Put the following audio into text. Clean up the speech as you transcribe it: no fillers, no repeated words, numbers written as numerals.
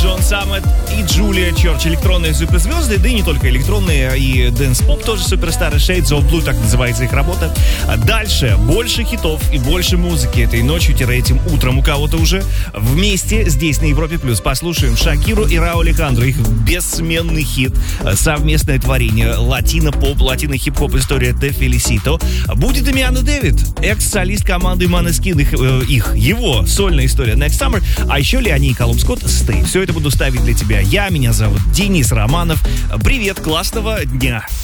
Джон Саммет и Джулия Чорч. Электронные суперзвезды, да и не только электронные, и дэнс-поп тоже суперстары. Shades of Blue, так называется их работа. Дальше больше хитов и больше музыки этой ночью-этим утром у кого-то уже. Вместе здесь на Европе Плюс послушаем Шакиру и Рау Алехандро. Их бессменный хит, совместное творение, латино-поп, латино-хип-хоп история Де Фелисито. Будет и Миана Дэвид, экс-солист команды Måneskin, его сольная история Next Summer, а еще Леони и Колумб Скотт Stay. Все это буду ставить для тебя я. Меня зовут Денис Романов. Привет, классного дня.